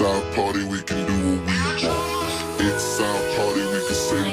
Eastside party, we can do what we want. Eastside party, we can say